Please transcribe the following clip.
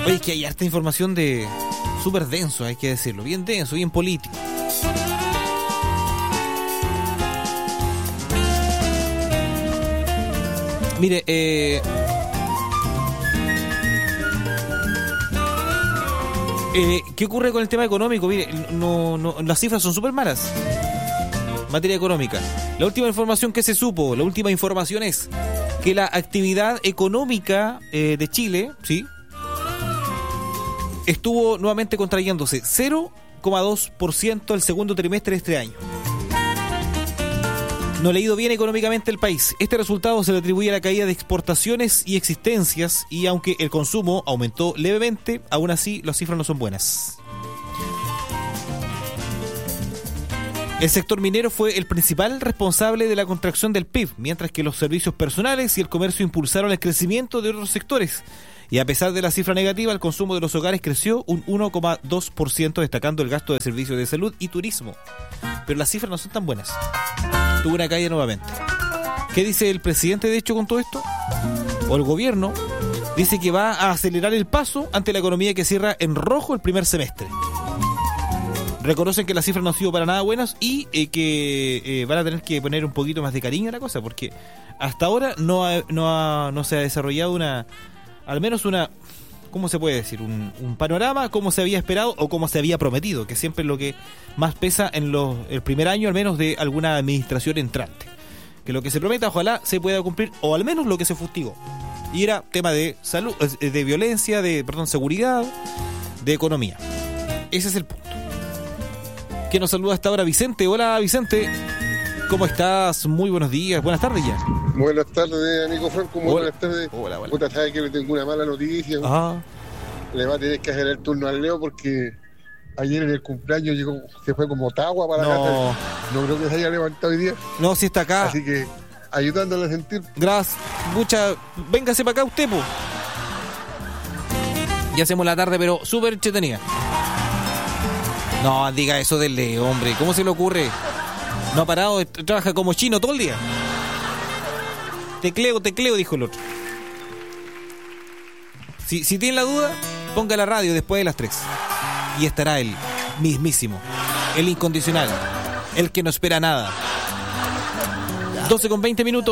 Oye, es que hay harta información de súper denso, hay que decirlo, bien denso, bien político. Mire, ¿qué ocurre con el tema económico? Mire, las cifras son súper malas en materia económica. La última información que se supo, la última información es que la actividad económica de Chile, ¿sí?, estuvo nuevamente contrayéndose 0,2% el segundo trimestre de este año. No le ha ido bien económicamente el país. Este resultado se le atribuye a la caída de exportaciones y existencias, y aunque el consumo aumentó levemente, aún así las cifras no son buenas. El sector minero fue el principal responsable de la contracción del PIB, mientras que los servicios personales y el comercio impulsaron el crecimiento de otros sectores. Y a pesar de la cifra negativa, el consumo de los hogares creció un 1,2%, destacando el gasto de servicios de salud y turismo. Pero las cifras no son tan buenas. Tuvo una caída nuevamente. ¿Qué dice el presidente, de hecho, con todo esto? O el gobierno dice que va a acelerar el paso ante la economía que cierra en rojo el primer semestre. Reconocen que las cifras no han sido para nada buenas y que van a tener que poner un poquito más de cariño a la cosa, porque hasta ahora no se ha desarrollado al menos una, ¿cómo se puede decir? Un panorama como se había esperado o como se había prometido, que siempre es lo que más pesa en el primer año, al menos de alguna administración entrante. Que lo que se prometa, ojalá se pueda cumplir, o al menos lo que se fustigó. Y era tema de salud, de violencia, seguridad, de economía. Ese es el punto. Que nos saluda hasta ahora Vicente. Hola, Vicente. ¿Cómo estás? Muy buenos días. Buenas tardes ya. Buenas tardes, amigo Franco. Muy buenas tardes. Hola. Puta, sabes que le tengo una mala noticia. Ajá. Le va a tener que hacer el turno al Leo porque ayer en el cumpleaños se fue como tagua para la casa. No creo que se haya levantado hoy día. No, si está acá. Así que ayudándole a sentir. Gracias. Véngase para acá usted, po. Ya hacemos la tarde, pero súper entretenida. No, diga eso del Leo, hombre. ¿Cómo se le ocurre? No ha parado, trabaja como chino todo el día. Tecleo, dijo el otro. Si tiene la duda, ponga la radio después de las 3. Y estará el mismísimo, el incondicional, el que no espera nada. 12:20.